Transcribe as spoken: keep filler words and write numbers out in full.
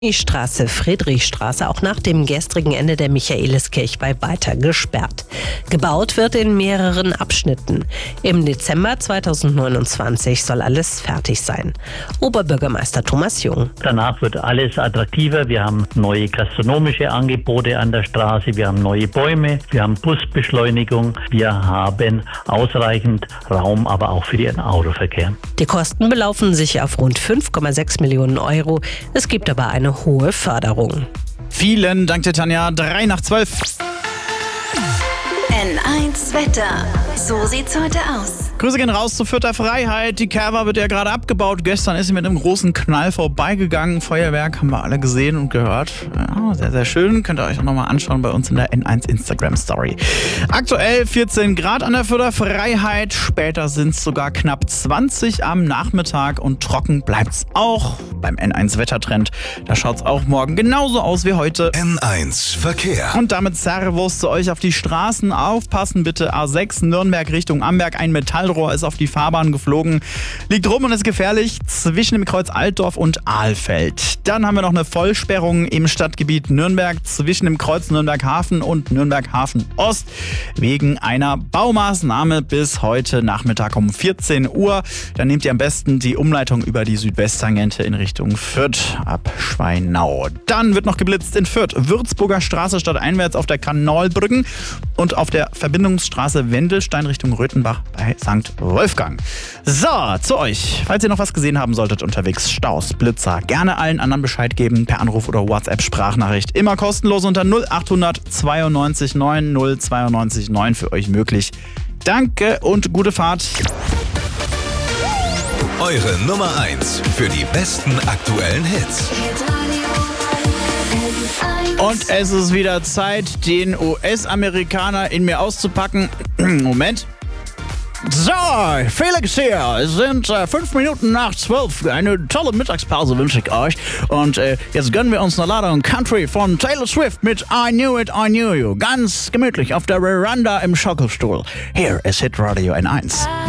Die Straße Friedrichstraße auch nach dem gestrigen Ende der Michaeliskirchweih weiter gesperrt. Gebaut wird in mehreren Abschnitten. Im Dezember zweitausendneunundzwanzig soll alles fertig sein. Oberbürgermeister Thomas Jung. Danach wird alles attraktiver. Wir haben neue gastronomische Angebote an der Straße, wir haben neue Bäume, wir haben Busbeschleunigung, wir haben ausreichend Raum, aber auch für den Autoverkehr. Die Kosten belaufen sich auf rund fünf Komma sechs Millionen Euro. Es gibt aber eine hohe Förderung. Vielen Dank, Tanja. Drei nach zwölf. N eins Wetter. So sieht's heute aus. Grüße gehen raus zu Fürther Freiheit. Die Kerwa wird ja gerade abgebaut. Gestern ist sie mit einem großen Knall vorbeigegangen. Feuerwerk haben wir alle gesehen und gehört. Ja, sehr, sehr schön. Könnt ihr euch auch nochmal anschauen bei uns in der N eins Instagram Story. Aktuell vierzehn Grad an der Fürther Freiheit. Später sind es sogar knapp zwanzig am Nachmittag. Und trocken bleibt's auch beim N eins Wettertrend. Da schaut's auch morgen genauso aus wie heute. N eins Verkehr. Und damit Servus zu euch auf die Straßen. Aufpassen bitte. A sechs Nürnberg Richtung Amberg. Ein Metallrohr ist auf die Fahrbahn geflogen. Liegt rum und ist gefährlich zwischen dem Kreuz Altdorf und Ahlfeld. Dann haben wir noch eine Vollsperrung im Stadtgebiet Nürnberg zwischen dem Kreuz Nürnberg Hafen und Nürnberg Hafen Ost wegen einer Baumaßnahme bis heute Nachmittag um vierzehn Uhr. Dann nehmt ihr am besten die Umleitung über die Südwesttangente in Richtung Fürth ab Schweinau. Dann wird noch geblitzt in Fürth. Würzburger Straße stadteinwärts auf der Kanalbrücken und auf der Verbindungsstraße Wendelstein Richtung Röthenbach bei Sankt Wolfgang. So, zu euch. Falls ihr noch was gesehen haben solltet unterwegs, Staus, Blitzer, gerne allen anderen Bescheid geben per Anruf oder WhatsApp-Sprachnachricht. Immer kostenlos unter null achthundert zweiundneunzig neun null zweiundneunzig neun für euch möglich. Danke und gute Fahrt. Eure Nummer eins für die besten aktuellen Hits. Und es ist wieder Zeit, den U S-Amerikaner in mir auszupacken. Moment. So, Felix hier. Es sind äh, fünf Minuten nach zwölf. Eine tolle Mittagspause wünsche ich euch. Und äh, jetzt gönnen wir uns eine Ladung Country von Taylor Swift mit I Knew It, I Knew You. Ganz gemütlich auf der Veranda im Schaukelstuhl. Hier ist Hitradio N eins.